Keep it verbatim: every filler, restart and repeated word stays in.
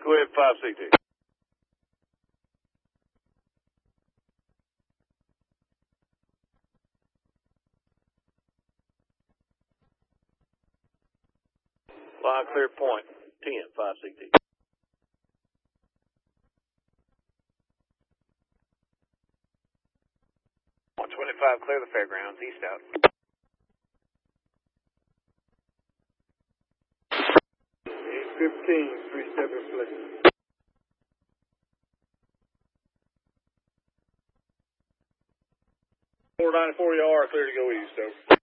Go ahead, five C T. Line clear point ten, five C T. one twenty-five, clear the fairgrounds, east out. eight fifteen, three step in place. four ninety-four, you are clear to go east, over.